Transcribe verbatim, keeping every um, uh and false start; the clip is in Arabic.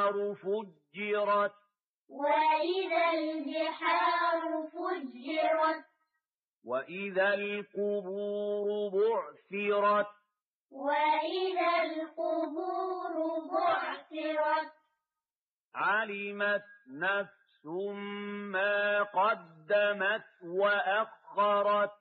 البحار فجرت وإذا البحار فجرت وإذا القبور بعثرت وإذا القبور بعثرت علمت نفس ما قدمت وأخرت